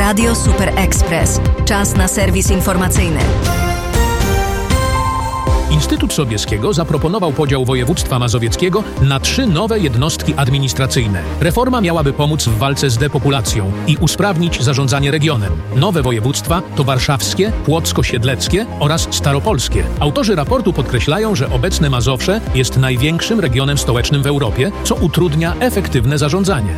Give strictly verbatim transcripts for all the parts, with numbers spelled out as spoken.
Radio Super Express. Czas na serwis informacyjny. Instytut Sobieskiego zaproponował podział województwa mazowieckiego na trzy nowe jednostki administracyjne. Reforma miałaby pomóc w walce z depopulacją i usprawnić zarządzanie regionem. Nowe województwa to warszawskie, płocko-siedleckie oraz staropolskie. Autorzy raportu podkreślają, że obecne Mazowsze jest największym regionem stołecznym w Europie, co utrudnia efektywne zarządzanie.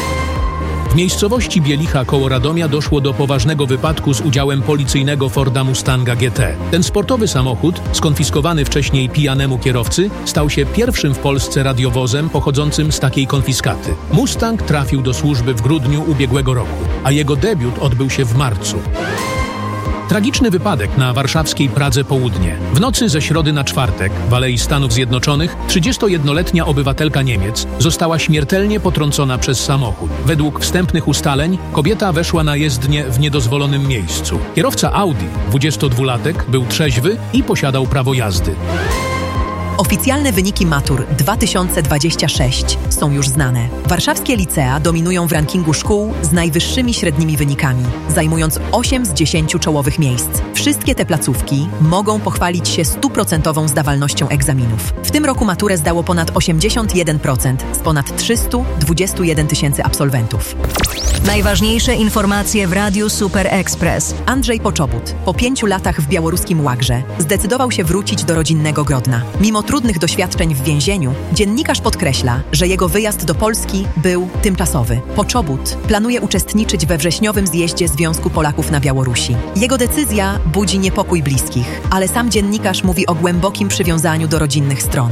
W miejscowości Bielicha koło Radomia doszło do poważnego wypadku z udziałem policyjnego Forda Mustanga G T. Ten sportowy samochód, skonfiskowany wcześniej pijanemu kierowcy, stał się pierwszym w Polsce radiowozem pochodzącym z takiej konfiskaty. Mustang trafił do służby w grudniu ubiegłego roku, a jego debiut odbył się w marcu. Tragiczny wypadek na warszawskiej Pradze Południe. W nocy ze środy na czwartek w Alei Stanów Zjednoczonych trzydziestojednoletnia obywatelka Niemiec została śmiertelnie potrącona przez samochód. Według wstępnych ustaleń kobieta weszła na jezdnię w niedozwolonym miejscu. Kierowca Audi, dwudziestodwulatek, był trzeźwy i posiadał prawo jazdy. Oficjalne wyniki matur dwa tysiące dwudziesty szósty są już znane. Warszawskie licea dominują w rankingu szkół z najwyższymi średnimi wynikami, zajmując osiem z dziesięciu czołowych miejsc. Wszystkie te placówki mogą pochwalić się stuprocentową zdawalnością egzaminów. W tym roku maturę zdało ponad osiemdziesiąt jeden procent z ponad trzysta dwadzieścia jeden tysięcy absolwentów. Najważniejsze informacje w Radiu Super Express. Andrzej Poczobut po pięciu latach w białoruskim Łagrze zdecydował się wrócić do rodzinnego Grodna. Mimo trudnych doświadczeń w więzieniu, dziennikarz podkreśla, że jego wyjazd do Polski był tymczasowy. Poczobut planuje uczestniczyć we wrześniowym zjeździe Związku Polaków na Białorusi. Jego decyzja budzi niepokój bliskich, ale sam dziennikarz mówi o głębokim przywiązaniu do rodzinnych stron.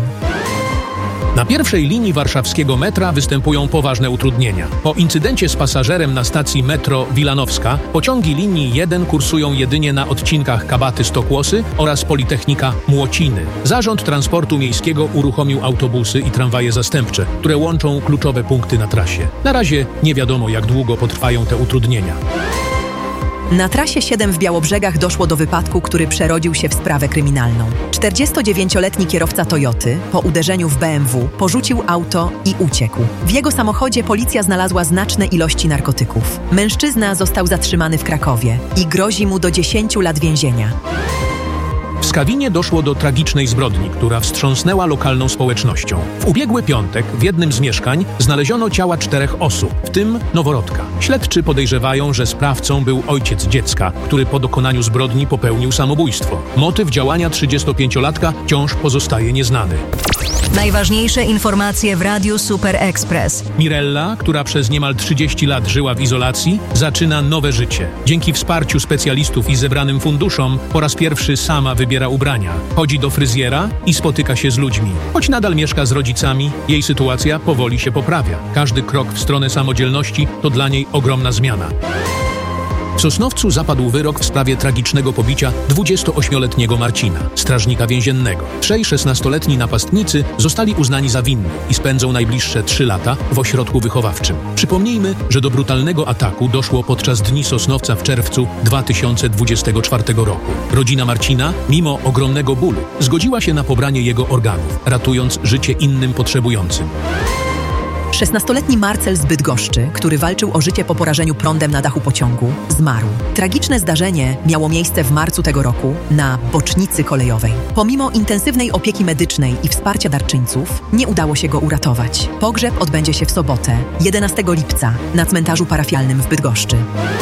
Na pierwszej linii warszawskiego metra występują poważne utrudnienia. Po incydencie z pasażerem na stacji metro Wilanowska pociągi linii jeden kursują jedynie na odcinkach Kabaty-Stokłosy oraz Politechnika Młociny. Zarząd Transportu Miejskiego uruchomił autobusy i tramwaje zastępcze, które łączą kluczowe punkty na trasie. Na razie nie wiadomo, jak długo potrwają te utrudnienia. Na trasie siedem w Białobrzegach doszło do wypadku, który przerodził się w sprawę kryminalną. czterdziestodziewięcioletni kierowca Toyoty po uderzeniu w B M W porzucił auto i uciekł. W jego samochodzie policja znalazła znaczne ilości narkotyków. Mężczyzna został zatrzymany w Krakowie i grozi mu do dziesięciu lat więzienia. W Skawinie doszło do tragicznej zbrodni, która wstrząsnęła lokalną społecznością. W ubiegły piątek w jednym z mieszkań znaleziono ciała czterech osób, w tym noworodka. Śledczy podejrzewają, że sprawcą był ojciec dziecka, który po dokonaniu zbrodni popełnił samobójstwo. Motyw działania trzydziestopięciolatka wciąż pozostaje nieznany. Najważniejsze informacje w Radiu Super Express. Mirella, która przez niemal trzydzieści lat żyła w izolacji, zaczyna nowe życie. Dzięki wsparciu specjalistów i zebranym funduszom po raz pierwszy sama wybiera ubrania. Chodzi do fryzjera i spotyka się z ludźmi. Choć nadal mieszka z rodzicami, jej sytuacja powoli się poprawia. Każdy krok w stronę samodzielności to dla niej ogromna zmiana. W Sosnowcu zapadł wyrok w sprawie tragicznego pobicia dwudziestoośmioletniego Marcina, strażnika więziennego. Trzej szesnastoletni napastnicy zostali uznani za winnych i spędzą najbliższe trzy lata w ośrodku wychowawczym. Przypomnijmy, że do brutalnego ataku doszło podczas Dni Sosnowca w czerwcu dwa tysiące dwudziestego czwartego roku. Rodzina Marcina, mimo ogromnego bólu, zgodziła się na pobranie jego organów, ratując życie innym potrzebującym. szesnastoletni Marcel z Bydgoszczy, który walczył o życie po porażeniu prądem na dachu pociągu, zmarł. Tragiczne zdarzenie miało miejsce w marcu tego roku na bocznicy kolejowej. Pomimo intensywnej opieki medycznej i wsparcia darczyńców, nie udało się go uratować. Pogrzeb odbędzie się w sobotę, jedenastego lipca, na cmentarzu parafialnym w Bydgoszczy.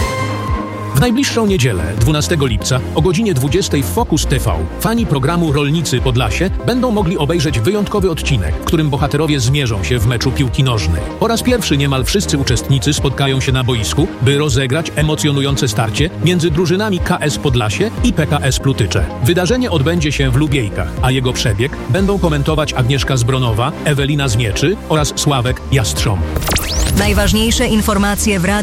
W najbliższą niedzielę, dwunastego lipca, o godzinie dwudziestej w Focus T V, fani programu Rolnicy Podlasie będą mogli obejrzeć wyjątkowy odcinek, w którym bohaterowie zmierzą się w meczu piłki nożnej. Po raz pierwszy niemal wszyscy uczestnicy spotkają się na boisku, by rozegrać emocjonujące starcie między drużynami K S Podlasie i P K S Plutycze. Wydarzenie odbędzie się w Lubiejkach, a jego przebieg będą komentować Agnieszka Zbronowa, Ewelina Zmieczy oraz Sławek Jastrząb. Najważniejsze informacje w Radiu